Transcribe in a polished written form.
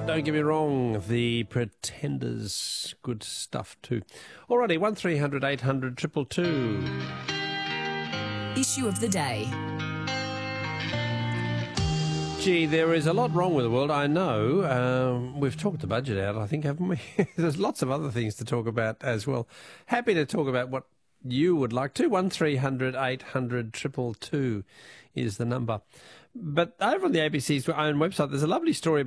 Don't get me wrong, the Pretenders, good stuff too. Alrighty, 1300 800 222. Issue of the day. Gee, there is a lot wrong with the world, I know. We've talked the budget out, I think, haven't we? There's lots of other things to talk about as well. Happy to talk about what you would like to. 1300 800 222 is the number. But over on the ABC's own website, there's a lovely story